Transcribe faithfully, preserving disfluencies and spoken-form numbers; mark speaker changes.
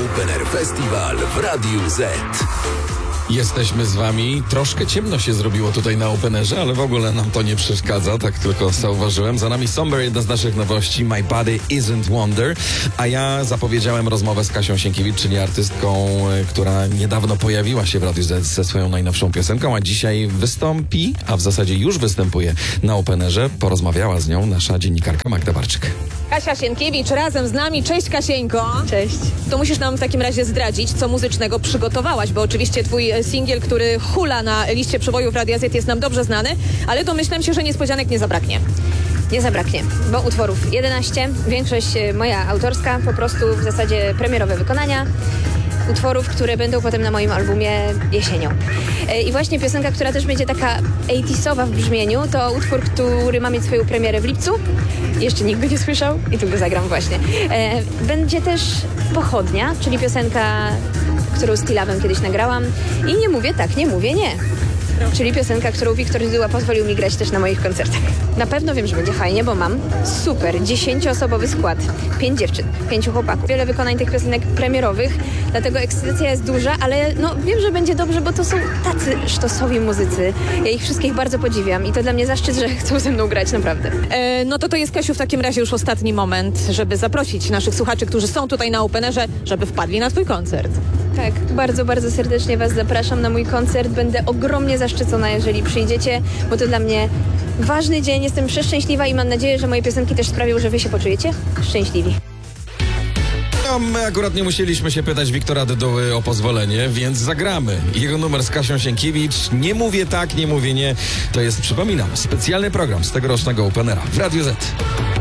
Speaker 1: Open Air Festival w Radiu Z.
Speaker 2: Jesteśmy z wami. Troszkę ciemno się zrobiło tutaj na Openerze, ale w ogóle nam to nie przeszkadza, tak tylko zauważyłem. Za nami Somber, jedna z naszych nowości, My Body Isn't Wonder, a ja zapowiedziałem rozmowę z Kasią Sienkiewicz, czyli artystką, która niedawno pojawiła się w Radiu Z ze swoją najnowszą piosenką, a dzisiaj wystąpi, a w zasadzie już występuje na Openerze. Porozmawiała z nią nasza dziennikarka Magda Barczyk.
Speaker 3: Kasia Sienkiewicz razem z nami. Cześć, Kasieńko.
Speaker 4: Cześć.
Speaker 3: To musisz nam w takim razie zdradzić, co muzycznego przygotowałaś, bo oczywiście twój singiel, który hula na liście przebojów Radia Z, jest nam dobrze znany, ale domyślam się, że niespodzianek nie zabraknie.
Speaker 4: Nie zabraknie, bo utworów jedenaście, większość moja autorska, po prostu w zasadzie premierowe wykonania utworów, które będą potem na moim albumie jesienią. I właśnie piosenka, która też będzie taka osiemdziesiątowa w brzmieniu, to utwór, który ma mieć swoją premierę w lipcu. Jeszcze nikt go nie słyszał i tu go zagram właśnie. Będzie też Pochodnia, czyli piosenka, którą z T-Labem kiedyś nagrałam. I nie mówię tak, nie mówię nie. Czyli piosenka, którą Wiktor Dyduła pozwolił mi grać też na moich koncertach. Na pewno wiem, że będzie fajnie, bo mam super dziesięcioosobowy skład. Pięć dziewczyn, pięciu chłopaków. Wiele wykonań tych piosenek premierowych, dlatego ekscytacja jest duża, ale no wiem, że będzie dobrze, bo to są tacy sztosowi muzycy. Ja ich wszystkich bardzo podziwiam i to dla mnie zaszczyt, że chcą ze mną grać, naprawdę.
Speaker 3: E, no to to jest, Kasiu, w takim razie już ostatni moment, żeby zaprosić naszych słuchaczy, którzy są tutaj na Openerze, żeby wpadli na twój koncert.
Speaker 4: Tak, bardzo, bardzo serdecznie was zapraszam na mój koncert. Będę ogromnie zaszczycona, jeżeli przyjdziecie, bo to dla mnie ważny dzień. Jestem przeszczęśliwa i mam nadzieję, że moje piosenki też sprawią, że wy się poczujecie szczęśliwi.
Speaker 2: No, my akurat nie musieliśmy się pytać Wiktora Dyduły o pozwolenie, więc zagramy. Jego numer z Kasią Sienkiewicz. Nie mówię tak, nie mówię nie. To jest, przypominam, specjalny program z tegorocznego Openera w Radiu Z.